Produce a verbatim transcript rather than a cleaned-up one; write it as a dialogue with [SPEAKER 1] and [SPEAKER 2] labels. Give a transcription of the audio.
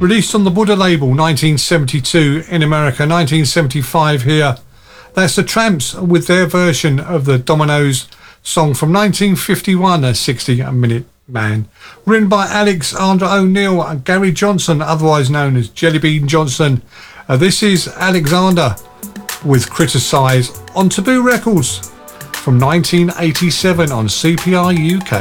[SPEAKER 1] Released on the Buddha label, nineteen seventy-two in America, nineteen seventy-five here. That's the Tramps with their version of the Dominoes song from nineteen fifty-one, a sixty minute man. Written by Alexander O'Neal and Gary Johnson, otherwise known as Jellybean Johnson. Uh, this is Alexander with Criticise on Taboo Records from nineteen eighty-seven on C P R U K.